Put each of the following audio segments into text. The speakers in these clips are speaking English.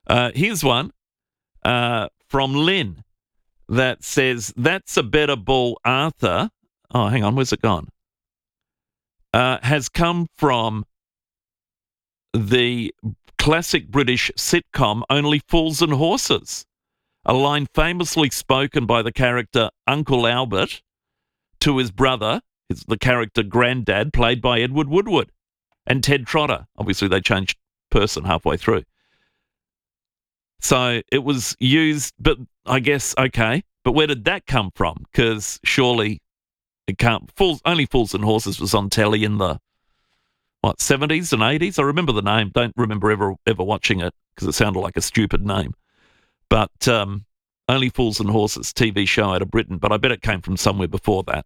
Here's one from Lynn that says, that's a better ball, Arthur. Oh, hang on, where's it gone? Has come from the classic British sitcom Only Fools and Horses, a line famously spoken by the character Uncle Albert to his brother, the character Grandad, played by Edward Woodward, and Ted Trotter. Obviously, they changed person halfway through. So it was used, but I guess, okay, but where did that come from? Because surely it can't. Only Fools and Horses was on telly in the, 70s and 80s? I remember the name. Don't remember ever watching it because it sounded like a stupid name. But Only Fools and Horses, TV show out of Britain, but I bet it came from somewhere before that.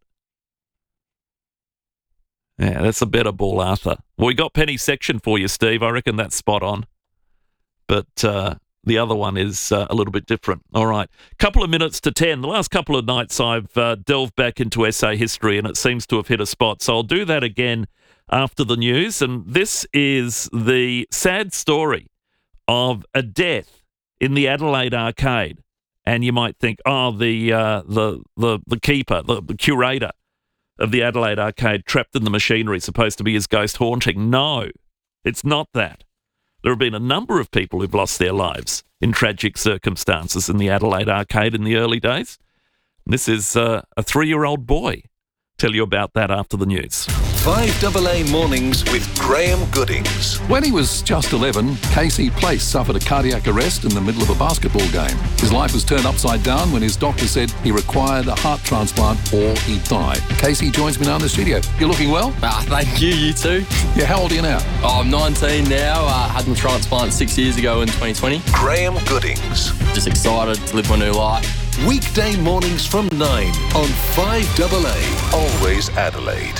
Yeah, that's a better ball, Arthur. Well, we got Penny Section for you, Steve. I reckon that's spot on. But the other one is a little bit different. All right. Couple of minutes to 10. The last couple of nights I've delved back into SA history and it seems to have hit a spot. So I'll do that again after the news. And this is the sad story of a death in the Adelaide Arcade. And you might think, the keeper, the curator of the Adelaide Arcade trapped in the machinery supposed to be his ghost haunting. No, it's not that. There have been a number of people who've lost their lives in tragic circumstances in the Adelaide Arcade in the early days. This is a 3-year-old boy. Tell you about that after the news. 5AA Mornings with Graham Goodings. When he was just 11, Casey Place suffered a cardiac arrest in the middle of a basketball game. His life was turned upside down when his doctor said he required a heart transplant or he'd die. Casey joins me now in the studio. You're looking well? Thank you, you too. Yeah, how old are you now? I'm 19 now. I had my transplant 6 years ago in 2020. Graham Goodings. Just excited to live my new life. Weekday mornings from 9 on 5AA. Always Adelaide.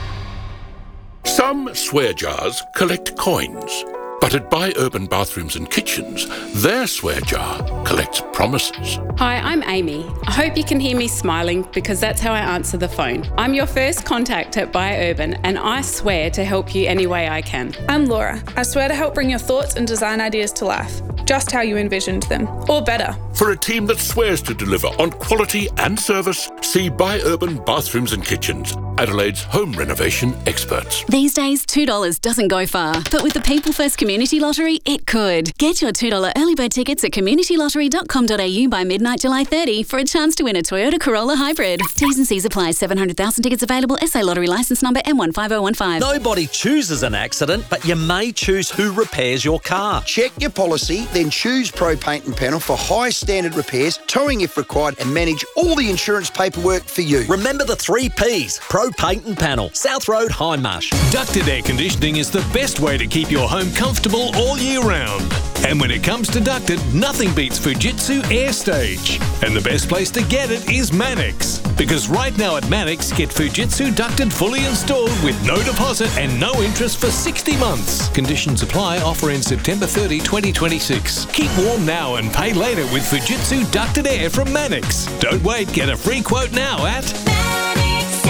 Some swear jars collect coins, but at Buy Urban Bathrooms and Kitchens, their swear jar collects promises. Hi, I'm Amy. I hope you can hear me smiling because that's how I answer the phone. I'm your first contact at Buy Urban and I swear to help you any way I can. I'm Laura. I swear to help bring your thoughts and design ideas to life, just how you envisioned them, or better. For a team that swears to deliver on quality and service, see Buy Urban Bathrooms and Kitchens, Adelaide's home renovation experts. These days, $2 doesn't go far, but with the People First Community Lottery, it could. Get your $2 early bird tickets at communitylottery.com.au by midnight July 30 for a chance to win a Toyota Corolla Hybrid. T's and C's apply. 700,000 tickets available. SA Lottery licence number M15015. Nobody chooses an accident, but you may choose who repairs your car. Check your policy, then choose Pro Paint and Panel for high standard repairs, towing if required, and manage all the insurance paperwork for you. Remember the 3 Ps. Pro Paint and Panel. South Road, Hindmarsh. Ducted air conditioning is the best way to keep your home comfortable all year round. And when it comes to ducted, nothing beats Fujitsu AirStage. And the best place to get it is Mannix. Because right now at Mannix, get Fujitsu ducted fully installed with no deposit and no interest for 60 months. Conditions apply. Offer in September 30, 2026. Keep warm now and pay later with Fujitsu ducted air from Mannix. Don't wait. Get a free quote now at Mannix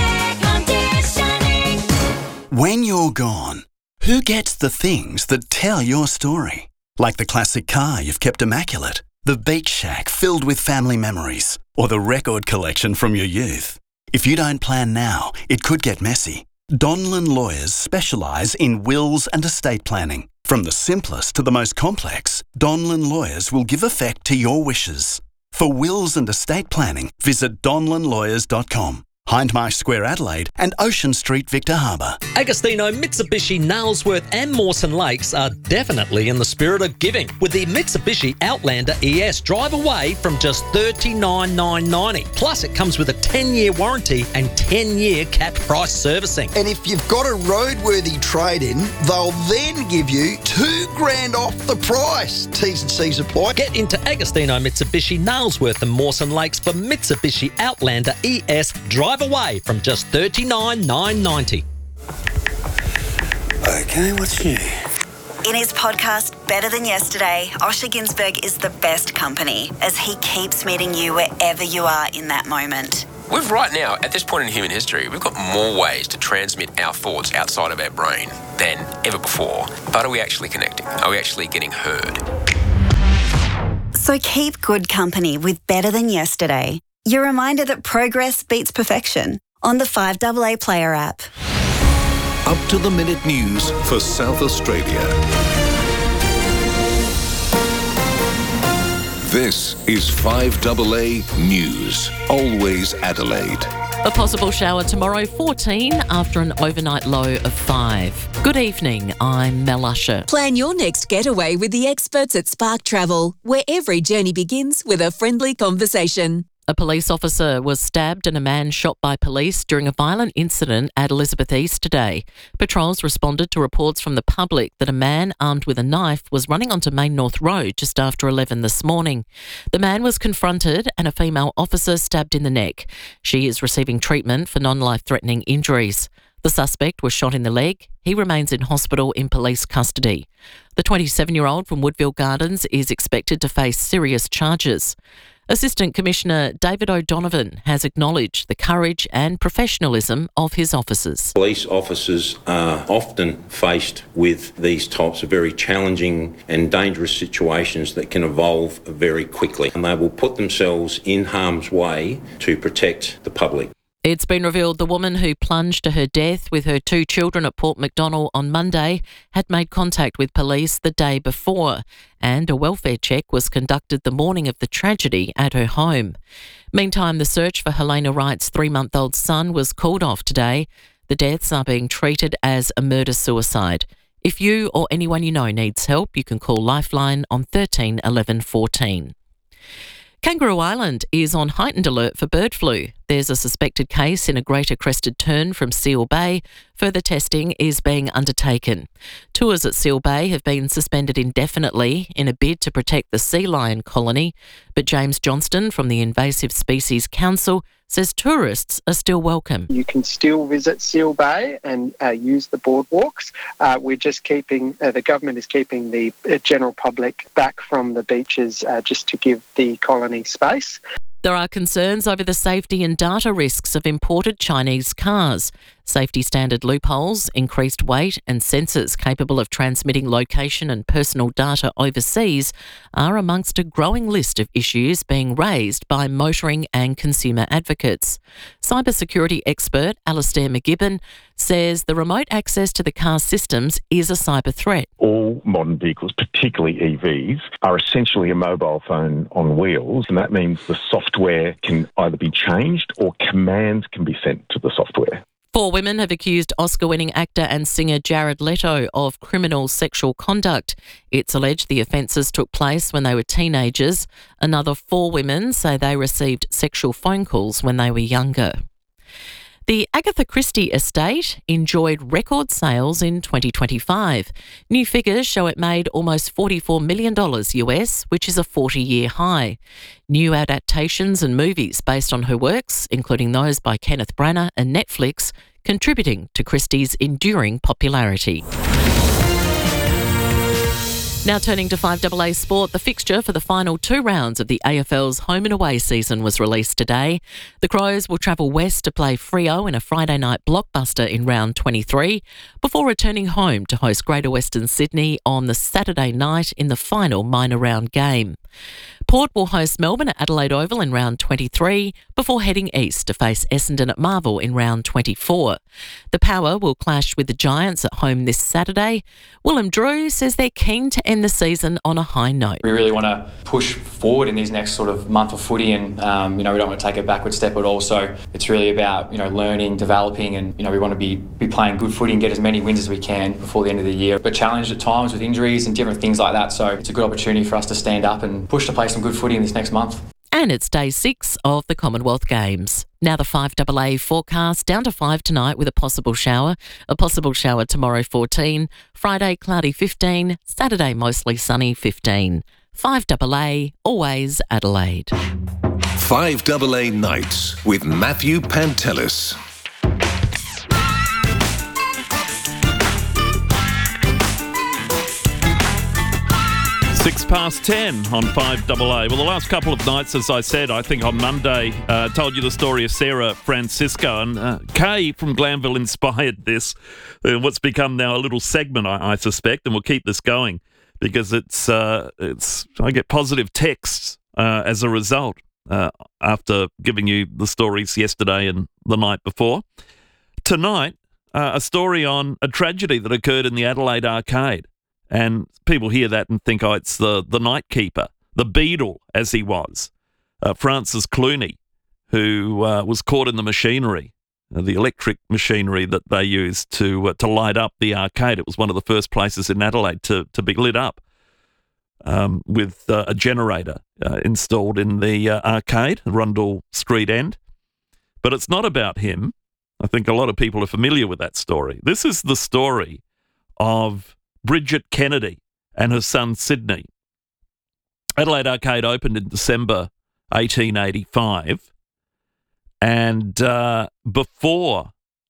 Air Conditioning. When you're gone, who gets the things that tell your story? Like the classic car you've kept immaculate, the beach shack filled with family memories, or the record collection from your youth. If you don't plan now, it could get messy. Donlan Lawyers specialise in wills and estate planning. From the simplest to the most complex, Donlan Lawyers will give effect to your wishes. For wills and estate planning, visit donlanlawyers.com. Hindmarsh Square, Adelaide, and Ocean Street, Victor Harbour. Agostino, Mitsubishi, Nailsworth and Mawson Lakes are definitely in the spirit of giving. With the Mitsubishi Outlander ES, drive away from just $39,990. Plus, it comes with a 10-year warranty and 10-year capped price servicing. And if you've got a roadworthy trade-in, they'll then give you $2,000 off the price. T's and C's apply. Get into Agostino, Mitsubishi, Nailsworth and Mawson Lakes for Mitsubishi Outlander ES. Drive away from just $39,990. Okay, what's new? In his podcast, Better Than Yesterday, Osher Günsberg is the best company as he keeps meeting you wherever you are in that moment. We've right now, at this point in human history, we've got more ways to transmit our thoughts outside of our brain than ever before. But are we actually connecting? Are we actually getting heard? So keep good company with Better Than Yesterday. Your reminder that progress beats perfection on the 5AA Player app. Up-to-the-minute news for South Australia. This is 5AA News. Always Adelaide. A possible shower tomorrow, 14, after an overnight low of 5. Good evening, I'm Mel Usher. Plan your next getaway with the experts at Spark Travel, where every journey begins with a friendly conversation. A police officer was stabbed and a man shot by police during a violent incident at Elizabeth East today. Patrols responded to reports from the public that a man armed with a knife was running onto Main North Road just after 11 this morning. The man was confronted and a female officer stabbed in the neck. She is receiving treatment for non-life-threatening injuries. The suspect was shot in the leg. He remains in hospital in police custody. The 27-year-old from Woodville Gardens is expected to face serious charges. Assistant Commissioner David O'Donovan has acknowledged the courage and professionalism of his officers. Police officers are often faced with these types of very challenging and dangerous situations that can evolve very quickly, and they will put themselves in harm's way to protect the public. It's been revealed the woman who plunged to her death with her 2 children at Port MacDonnell on Monday had made contact with police the day before, and a welfare check was conducted the morning of the tragedy at her home. Meantime, the search for Helena Wright's 3-month-old son was called off today. The deaths are being treated as a murder-suicide. If you or anyone you know needs help, you can call Lifeline on 13 11 14. Kangaroo Island is on heightened alert for bird flu. There's a suspected case in a greater crested tern from Seal Bay. Further testing is being undertaken. Tours at Seal Bay have been suspended indefinitely in a bid to protect the sea lion colony, but James Johnston from the Invasive Species Council says tourists are still welcome. You can still visit Seal Bay and use the boardwalks. We're just keeping, the government is keeping the general public back from the beaches just to give the colony space. There are concerns over the safety and data risks of imported Chinese cars. Safety standard loopholes, increased weight and sensors capable of transmitting location and personal data overseas are amongst a growing list of issues being raised by motoring and consumer advocates. Cybersecurity expert Alastair McGibbon says the remote access to the car systems is a cyber threat. All modern vehicles, particularly EVs, are essentially a mobile phone on wheels, and that means the software can either be changed or commands can be sent to the software. 4 women have accused Oscar-winning actor and singer Jared Leto of criminal sexual conduct. It's alleged the offences took place when they were teenagers. Another 4 women say they received sexual phone calls when they were younger. The Agatha Christie estate enjoyed record sales in 2025. New figures show it made almost $44 million US, which is a 40-year high. New adaptations and movies based on her works, including those by Kenneth Branagh and Netflix, contributing to Christie's enduring popularity. Now turning to 5AA Sport, the fixture for the final 2 rounds of the AFL's home and away season was released today. The Crows will travel west to play Freo in a Friday night blockbuster in round 23 before returning home to host Greater Western Sydney on the Saturday night in the final minor round game. Port will host Melbourne at Adelaide Oval in round 23 before heading east to face Essendon at Marvel in round 24. The Power will clash with the Giants at home this Saturday. Willem Drew says they're keen to end the season on a high note. We really want to push forward in these next sort of month of footy and, we don't want to take a backward step at all. So it's really about, learning, developing and, we want to be playing good footy and get as many wins as we can before the end of the year. But challenged at times with injuries and different things like that. So it's a good opportunity for us to stand up and push to play some good footy in this next month. And it's day 6 of the Commonwealth Games. Now the 5AA forecast, down to 5 tonight with a possible shower tomorrow 14, Friday cloudy 15, Saturday mostly sunny 15. 5AA, always Adelaide. 5AA Nights with Matthew Pantelis. 10 on 5AA. Well, the last couple of nights, as I said, I think on Monday, told you the story of Sarah Francisco, and Kay from Glanville inspired this, what's become now a little segment, I suspect, and we'll keep this going. because I get positive texts as a result after giving you the stories yesterday and the night before. Tonight, a story on a tragedy that occurred in the Adelaide Arcade. And people hear that and think, oh, it's the night keeper, the beadle as he was, Francis Clooney, who was caught in the machinery, the electric machinery that they used to light up the arcade. It was one of the first places in Adelaide to be lit up with a generator installed in the arcade, Rundle Street end. But it's not about him. I think a lot of people are familiar with that story. This is the story of Bridget Kennedy and her son Sydney. Adelaide Arcade opened in December 1885, and before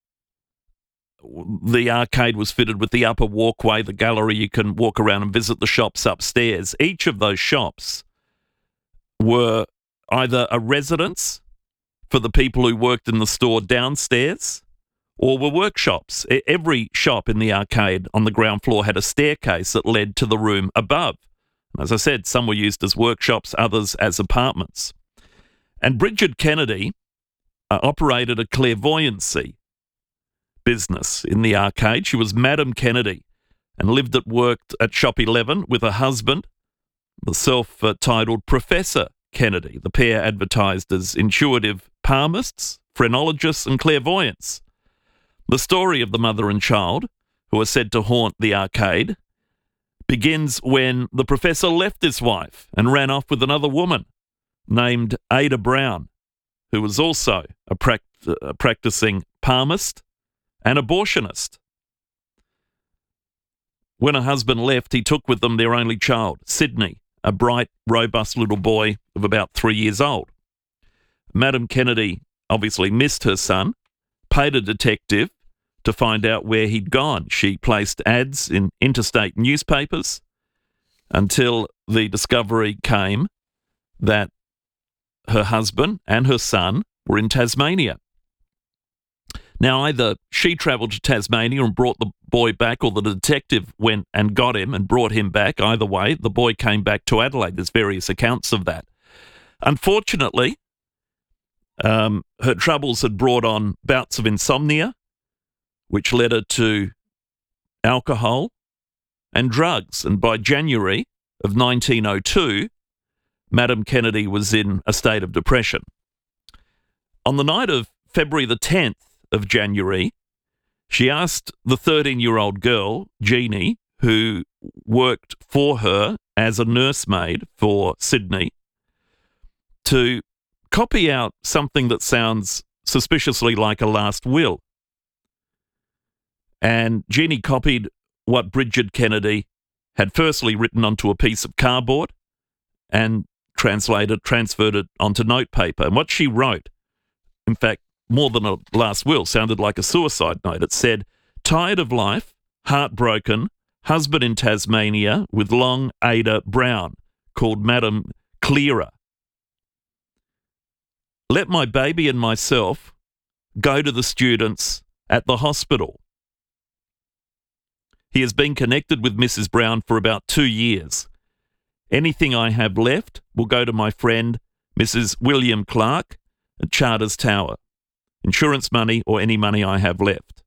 the arcade was fitted with the upper walkway, the gallery, you can walk around and visit the shops upstairs. Each of those shops were either a residence for the people who worked in the store downstairs or were workshops. Every shop in the arcade on the ground floor had a staircase that led to the room above. And as I said, some were used as workshops, others as apartments. And Bridget Kennedy operated a clairvoyancy business in the arcade. She was Madam Kennedy and lived and worked at Shop 11 with her husband, the self-titled Professor Kennedy. The pair advertised as intuitive palmists, phrenologists and clairvoyants. The story of the mother and child, who are said to haunt the arcade, begins when the professor left his wife and ran off with another woman named Ada Brown, who was also a practicing palmist and abortionist. When her husband left, he took with them their only child, Sydney, a bright, robust little boy of about 3 years old. Madam Kennedy obviously missed her son, paid a detective to find out where he'd gone. She placed ads in interstate newspapers until the discovery came that her husband and her son were in Tasmania. Now, either she travelled to Tasmania and brought the boy back, or the detective went and got him and brought him back. Either way, the boy came back to Adelaide. There's various accounts of that. Unfortunately, her troubles had brought on bouts of insomnia, which led her to alcohol and drugs. And by January of 1902, Madam Kennedy was in a state of depression. On the night of February the 10th of January, she asked the 13-year-old girl, Jeannie, who worked for her as a nursemaid for Sydney, to copy out something that sounds suspiciously like a last will. And Jeannie copied what Bridget Kennedy had firstly written onto a piece of cardboard and transferred it onto notepaper. And what she wrote, in fact, more than a last will, sounded like a suicide note. It said, "Tired of life, heartbroken, husband in Tasmania with long Ada Brown, called Madam Clearer. Let my baby and myself go to the students at the hospital. He has been connected with Mrs. Brown for about 2 years. Anything I have left will go to my friend, Mrs. William Clark, at Charters Tower. Insurance money or any money I have left."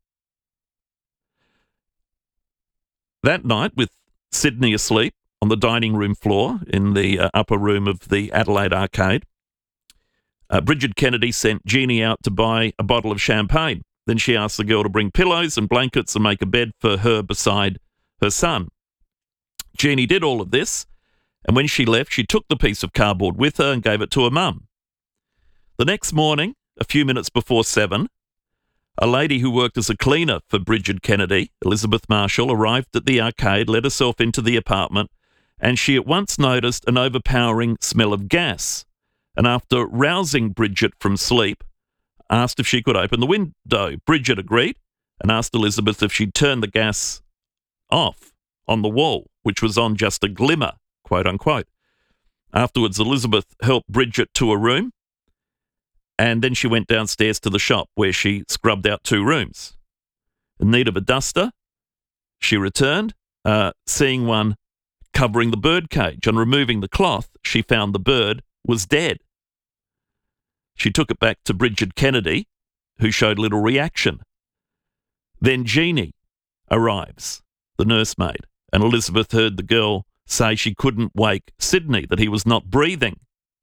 That night, with Sydney asleep on the dining room floor in the upper room of the Adelaide Arcade, Bridget Kennedy sent Jeannie out to buy a bottle of champagne. Then she asked the girl to bring pillows and blankets and make a bed for her beside her son. Jeannie did all of this, and when she left, she took the piece of cardboard with her and gave it to her mum. The next morning, a few minutes before 7, a lady who worked as a cleaner for Bridget Kennedy, Elizabeth Marshall, arrived at the arcade, let herself into the apartment, and she at once noticed an overpowering smell of gas. And after rousing Bridget from sleep, asked if she could open the window. Bridget agreed and asked Elizabeth if she'd turn the gas off on the wall, which was on just a glimmer, quote unquote. Afterwards, Elizabeth helped Bridget to a room, and then she went downstairs to the shop where she scrubbed out 2 rooms. In need of a duster, she returned, seeing one covering the bird cage. On removing the cloth, she found the bird was dead. She took it back to Bridget Kennedy, who showed little reaction. Then Jeannie arrives, the nursemaid, and Elizabeth heard the girl say she couldn't wake Sydney, that he was not breathing.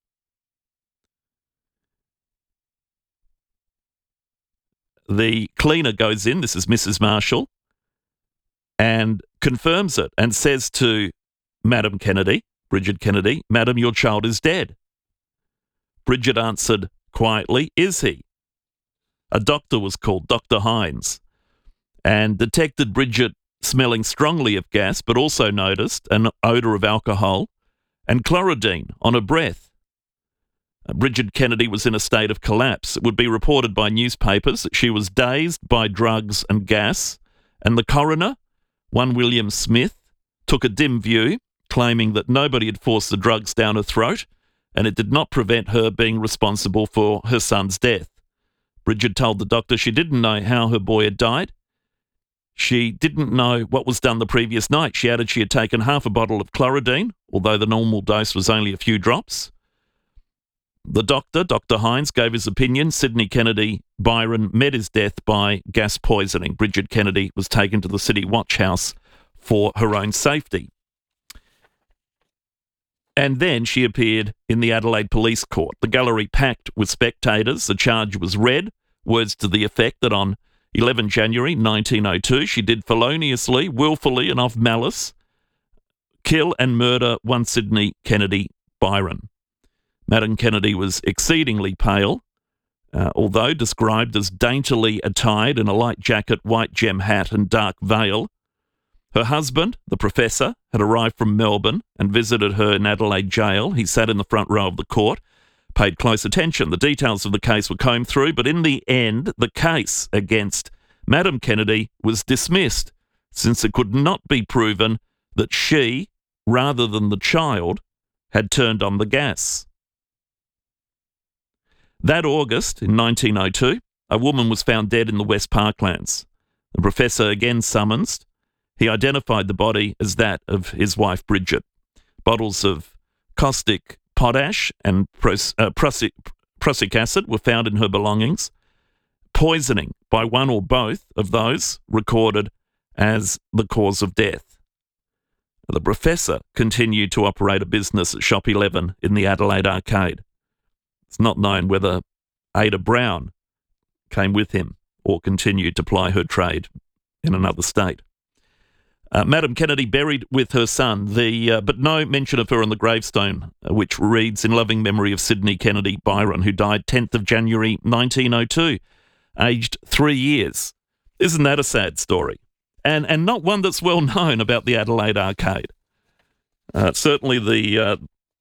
The cleaner goes in, this is Mrs. Marshall, and confirms it and says to Madam Kennedy, Bridget Kennedy, "Madam, your child is dead." Bridget answered quietly, "Is he?" A doctor was called, Dr. Hines, and detected Bridget smelling strongly of gas, but also noticed an odour of alcohol and chlorodyne on her breath. Bridget Kennedy was in a state of collapse. It would be reported by newspapers that she was dazed by drugs and gas, and the coroner, one William Smith, took a dim view, claiming that nobody had forced the drugs down her throat, and it did not prevent her being responsible for her son's death. Bridget told the doctor she didn't know how her boy had died. She didn't know what was done the previous night. She added she had taken half a bottle of chlorodyne, although the normal dose was only a few drops. The doctor, Dr. Hines, gave his opinion. Sydney Kennedy Byron met his death by gas poisoning. Bridget Kennedy was taken to the City Watch House for her own safety. And then she appeared in the Adelaide Police Court. The gallery packed with spectators. The charge was read, words to the effect that on 11 January 1902, she did feloniously, willfully and of malice kill and murder one Sydney Kennedy Byron. Madam Kennedy was exceedingly pale, although described as daintily attired in a light jacket, white gem hat and dark veil. Her husband, the professor, had arrived from Melbourne and visited her in Adelaide jail. He sat in the front row of the court, paid close attention. The details of the case were combed through, but in the end, the case against Madam Kennedy was dismissed, since it could not be proven that she, rather than the child, had turned on the gas. That August, in 1902, a woman was found dead in the West Parklands. The professor again summoned. He identified the body as that of his wife, Bridget. Bottles of caustic potash and prussic acid were found in her belongings. Poisoning by one or both of those recorded as the cause of death. The professor continued to operate a business at Shop 11 in the Adelaide Arcade. It's not known whether Ada Brown came with him or continued to ply her trade in another state. Madam Kennedy buried with her son, but no mention of her on the gravestone, which reads, "In loving memory of Sydney Kennedy Byron, who died 10th of January 1902, aged 3 years." Isn't that a sad story? And not one that's well known about the Adelaide Arcade. Certainly the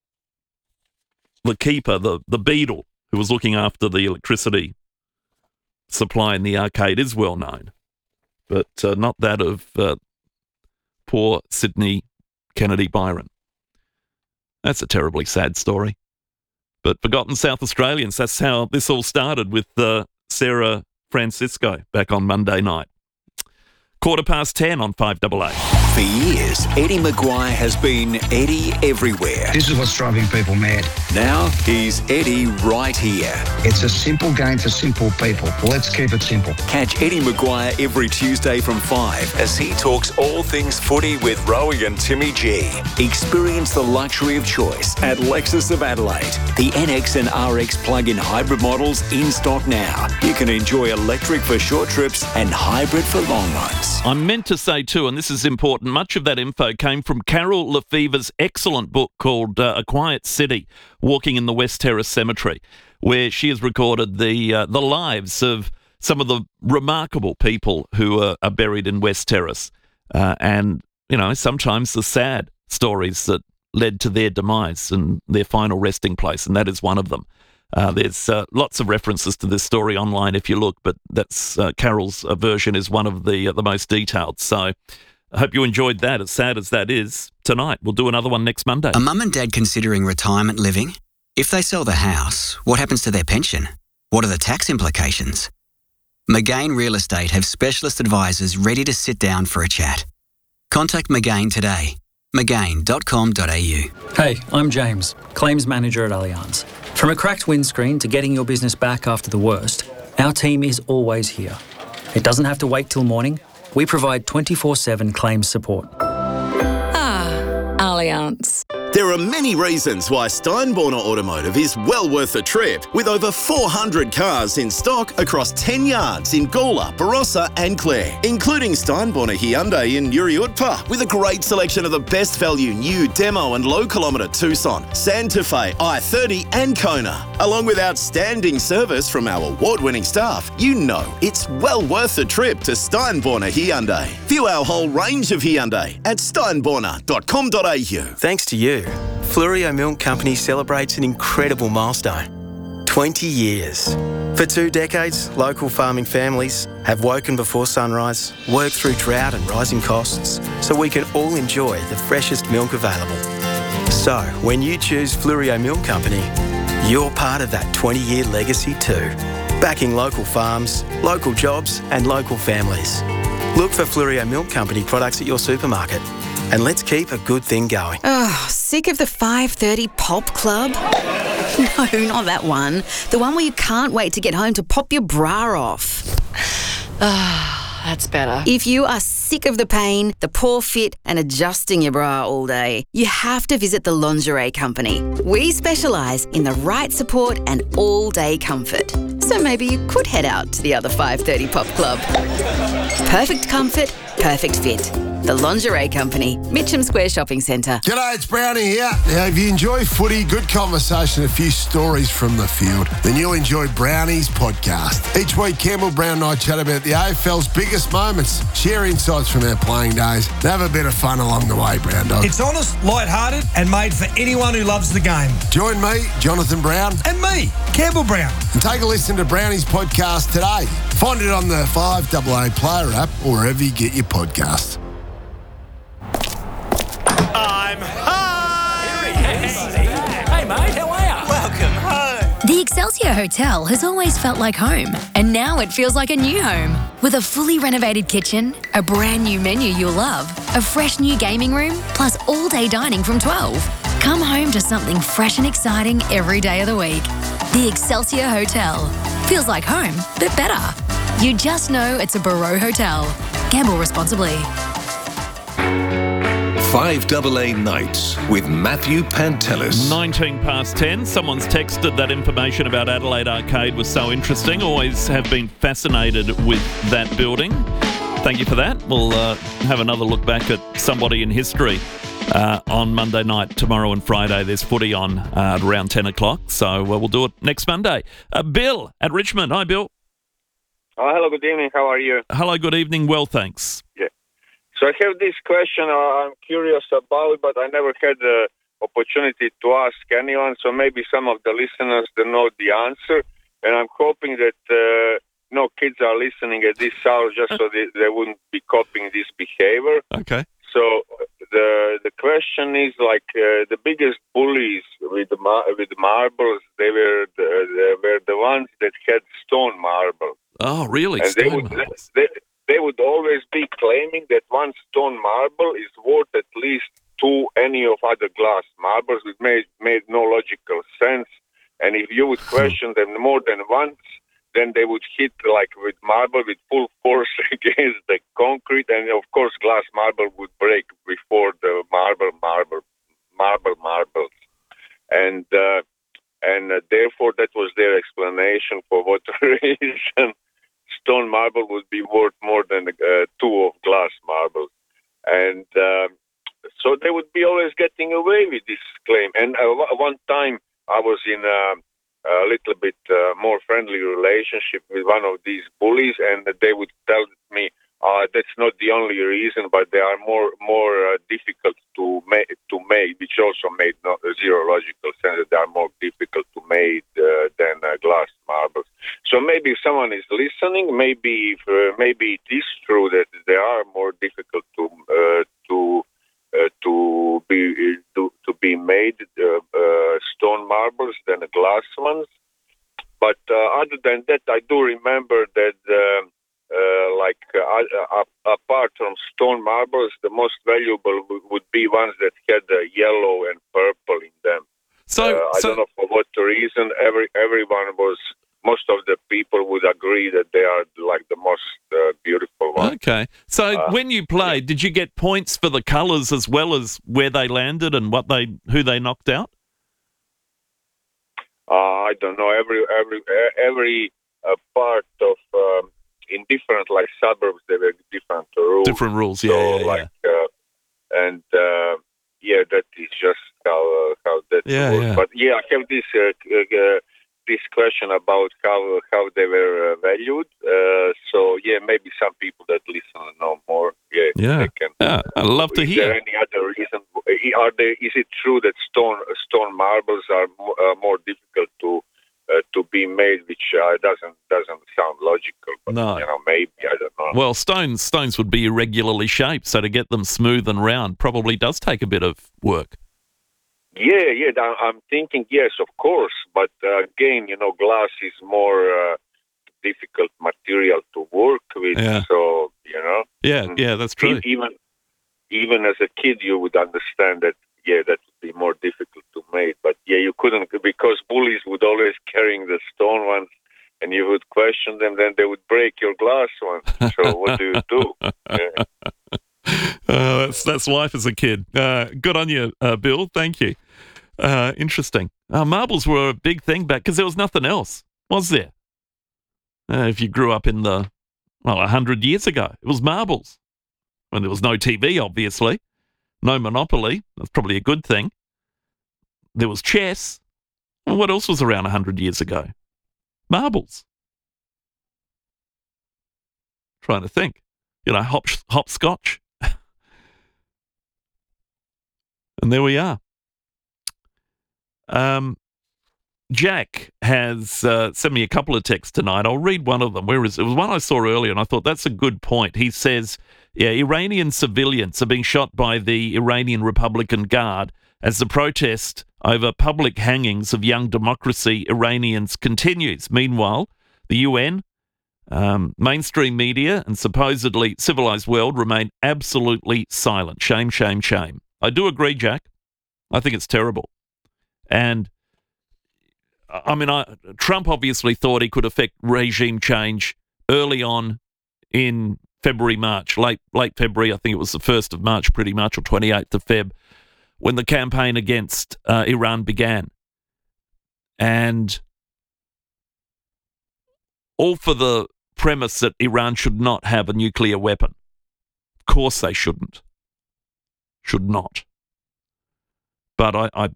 keeper, the beadle, who was looking after the electricity supply in the arcade, is well known, but not that of poor Sydney Kennedy Byron. That's a terribly sad story. But forgotten South Australians, that's how this all started with Sarah Francisco back on Monday night. 10:15 on 5AA. For years, Eddie Maguire has been Eddie everywhere. This is what's driving people mad. Now he's Eddie right here. It's a simple game for simple people. Let's keep it simple. Catch Eddie Maguire every Tuesday from 5 as he talks all things footy with Rowie and Timmy G. Experience the luxury of choice at Lexus of Adelaide. The NX and RX plug-in hybrid models in stock now. You can enjoy electric for short trips and hybrid for long runs. I'm meant to say too, and this is important, much of that info came from Carol Lefever's excellent book called A Quiet City, Walking in the West Terrace Cemetery, where she has recorded the lives of some of the remarkable people who are buried in West Terrace. And, you know, sometimes the sad stories that led to their demise and their final resting place, and that is one of them. There's lots of references to this story online if you look, but that's Carol's version is one of the most detailed. So I hope you enjoyed that, as sad as that is. Tonight, we'll do another one next Monday. Are mum and dad considering retirement living? If they sell the house, what happens to their pension? What are the tax implications? McGain Real Estate have specialist advisors ready to sit down for a chat. Contact McGain today. Magain.com.au. Hey, I'm James, Claims Manager at Allianz. From a cracked windscreen to getting your business back after the worst, our team is always here. It doesn't have to wait till morning. We provide 24/7 claims support. Allianz. There are many reasons why Steinborner Automotive is well worth a trip, with over 400 cars in stock across 10 yards in Gawler, Barossa and Clare, including Steinborner Hyundai in Uriutpa, with a great selection of the best value new demo and low kilometre Tucson, Santa Fe, i30 and Kona. Along with outstanding service from our award-winning staff, you know it's well worth a trip to Steinborner Hyundai. View our whole range of Hyundai at steinborner.com.au. Thanks to you, Fluorio Milk Company celebrates an incredible milestone. 20 years. For 2 decades, local farming families have woken before sunrise, worked through drought and rising costs, so we can all enjoy the freshest milk available. So, when you choose Fluorio Milk Company, you're part of that 20-year legacy too. Backing local farms, local jobs and local families. Look for Fluorio Milk Company products at your supermarket. And let's keep a good thing going. Oh, sick of the 5:30 pop club? No, not that one. The one where you can't wait to get home to pop your bra off. That's better. If you are sick of the pain, the poor fit and adjusting your bra all day, you have to visit the Lingerie Company. We specialise in the right support and all-day comfort. So maybe you could head out to the other 5:30 pop club. Perfect comfort, perfect fit. The Lingerie Company, Mitcham Square Shopping Centre. G'day, it's Brownie here. Now, if you enjoy footy, good conversation, a few stories from the field, then you'll enjoy Brownie's podcast. Each week, Campbell Brown and I chat about the AFL's biggest moments, share insights from our playing days, and have a bit of fun along the way, Brown Dog. It's honest, light-hearted, and made for anyone who loves the game. Join me, Jonathan Brown. And me, Campbell Brown. And take a listen to Brownie's podcast today. Find it on the 5AA Player app or wherever you get your podcasts. I'm home! Hey, mate, how are you? Welcome home. The Excelsior Hotel has always felt like home, and now it feels like a new home. With a fully renovated kitchen, a brand new menu you'll love, a fresh new gaming room, plus all-day dining from 12. Come home to something fresh and exciting every day of the week. The Excelsior Hotel. Feels like home, but better. You just know it's a Barreau Hotel. Gamble responsibly. 5AA Nights with Matthew Pantelis. 19 past 10. Someone's texted that information about Adelaide Arcade was so interesting. Always have been fascinated with that building. Thank you for that. We'll have another look back at somebody in history on Monday night. Tomorrow and Friday there's footy on around 10 o'clock. So we'll do it next Monday. Bill at Richmond. Hi, Bill. Oh, hello, good evening. How are you? Hello, good evening. Well, thanks. Yeah. So I have this question I'm curious about, but I never had the opportunity to ask anyone, so maybe some of the listeners don't know the answer, and I'm hoping that no kids are listening at this hour just so they wouldn't be copying this behavior. Okay. So the question is, like, the biggest bullies with marbles, they were the ones that had stone marbles. Oh, really? And they would always be claiming that one stone marble is worth at least 2 any of other glass marbles, which made no logical sense. And if you would question them more than once, then they would hit like with marble with full force against the concrete, and of course glass marble would break before the marbles. And therefore that was their explanation for what reason stone marble would be worth more than 2 of glass marble. And so they would be always getting away with this claim. And one time I was in a little bit more friendly relationship with one of these bullies, and they would tell me, that's not the only reason, but they are more difficult to make, which also made zero logical sense, that they are more difficult to make than glass marbles. So maybe if someone is listening, maybe it is true that they are more difficult to be made stone marbles than glass ones. But other than that, I do remember that apart from stone marbles, the most valuable would be ones that had yellow and purple in them. I don't know for what reason. Most of the people would agree that they are like the most beautiful ones. Okay. So when you played, did you get points for the colours as well as where they landed and who they knocked out? I don't know. Every part of in different suburbs, there were different rules. Different rules, yeah. That is just how that works. Yeah. But I have this question about how they were valued. Maybe some people that listen know more. They can. I'd love to hear. Is there any other reason? Is it true that stone marbles are more difficult to be made, which doesn't sound logical? But, no. Maybe, I don't know. Well, stones would be irregularly shaped, so to get them smooth and round probably does take a bit of work. Yeah, I'm thinking, yes, of course. But again, glass is more difficult material to work with. Yeah. So, Yeah, that's true. Even as a kid, you would understand that, that would be more difficult to make. But, you couldn't, because bullies would always carrying the stone ones, and you would question them, then they would break your glass ones. So what do you do? Yeah. That's life as a kid. Good on you, Bill. Thank you. Interesting. Marbles were a big thing back because there was nothing else, was there? If you grew up in 100 years ago, it was marbles. When there was no TV, obviously, no Monopoly. That's probably a good thing. There was chess. Well, what else was around 100 years ago? Marbles. Trying to think. Hopscotch. And there we are. Jack has sent me a couple of texts tonight. I'll read one of them. It was one I saw earlier, and I thought that's a good point. He says, Iranian civilians are being shot by the Iranian Republican Guard as the protest over public hangings of young democracy Iranians continues. Meanwhile, the UN, mainstream media, and supposedly civilized world remain absolutely silent. Shame, shame, shame. I do agree, Jack. I think it's terrible. And Trump obviously thought he could affect regime change early on in February, March, late February. I think it was the 1st of March, pretty much, or 28th of Feb, when the campaign against Iran began. And all for the premise that Iran should not have a nuclear weapon. Of course they shouldn't. Should not. But I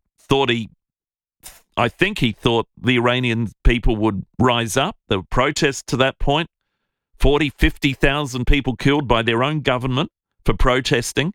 think he thought the Iranian people would rise up. There were protests to that point. 40, 50,000 people killed by their own government for protesting.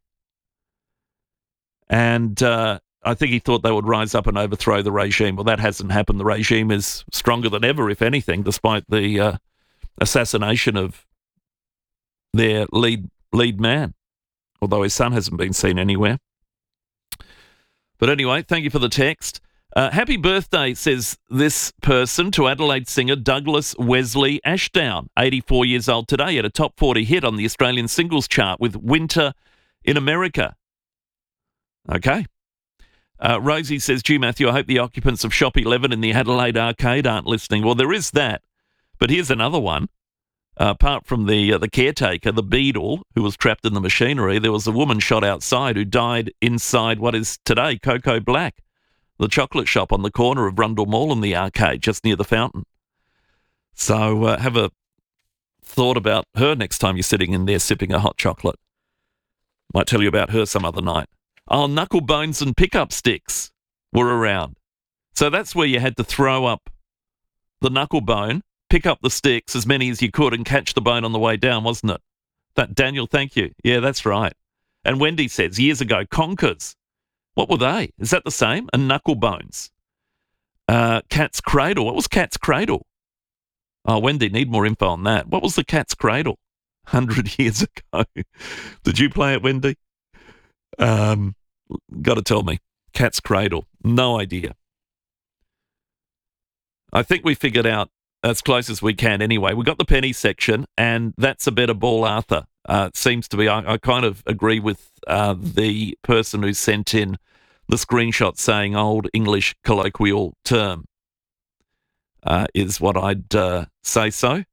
And I think he thought they would rise up and overthrow the regime. Well, that hasn't happened. The regime is stronger than ever, if anything, despite the assassination of their lead man, although his son hasn't been seen anywhere. But anyway, thank you for the text. Happy birthday, says this person, to Adelaide singer Douglas Wesley Ashdown, 84 years old today, at a top 40 hit on the Australian singles chart with Winter in America. Okay. Rosie says, gee, Matthew, I hope the occupants of Shop 11 in the Adelaide Arcade aren't listening. Well, there is that. But here's another one. Apart from the caretaker, the beadle, who was trapped in the machinery, there was a woman shot outside who died inside what is today Cocoa Black, the chocolate shop on the corner of Rundle Mall and the arcade, just near the fountain. So have a thought about her next time you're sitting in there sipping a hot chocolate. Might tell you about her some other night. Oh, knuckle bones and pickup sticks were around. So that's where you had to throw up the knuckle bone, pick up the sticks, as many as you could, and catch the bone on the way down, wasn't it? That Daniel, thank you. Yeah, that's right. And Wendy says, years ago, conkers. What were they? Is that the same? And knuckle bones. Cat's cradle. What was cat's cradle? Oh, Wendy, need more info on that. What was the cat's cradle 100 years ago? Did you play it, Wendy? Got to tell me. Cat's cradle. No idea. I think we figured out as close as we can anyway. We got the penny section, and that's a better ball, Arthur. It seems to be. I kind of agree with the person who sent in the screenshot saying old English colloquial term is what I'd say so.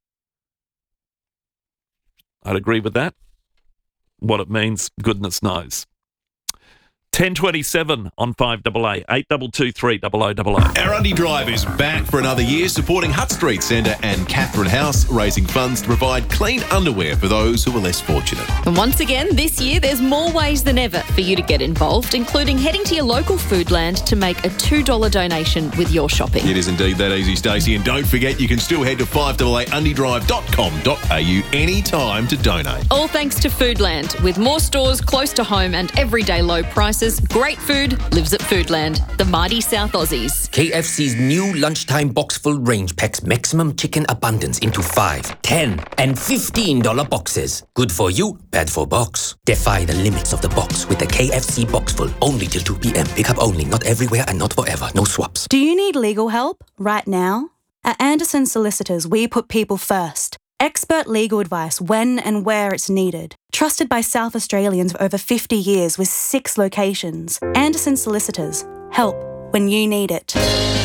I'd agree with that. What it means, goodness knows. 10:27 on 5AA, 8223 0000. Our Undy Drive is back for another year, supporting Hutt Street Centre and Catherine House, raising funds to provide clean underwear for those who are less fortunate. And once again, this year, there's more ways than ever for you to get involved, including heading to your local Foodland to make a $2 donation with your shopping. It is indeed that easy, Stacey. And don't forget, you can still head to 5AAundydrive.com.au anytime to donate. All thanks to Foodland. With more stores close to home and everyday low prices, great food lives at Foodland, the mighty South Aussies. KFC's new lunchtime box full range packs maximum chicken abundance into $5, $10 and $15 boxes. Good for you, bad for box. Defy the limits of the box with the KFC box full, only till 2 p.m. Pick up only, not everywhere and not forever. No swaps. Do you need legal help right now? At Anderson Solicitors, we put people first. Expert legal advice when and where it's needed. Trusted by South Australians for over 50 years with 6 locations. Anderson Solicitors. Help when you need it.